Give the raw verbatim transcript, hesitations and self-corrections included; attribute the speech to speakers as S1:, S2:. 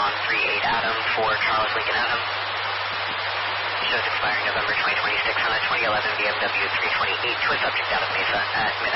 S1: on three eight Adam for Charles Lincoln Adam. Shows expiring November twenty twenty-six on a twenty eleven B M W three twenty-eight to a subject out of Mesa at midnight.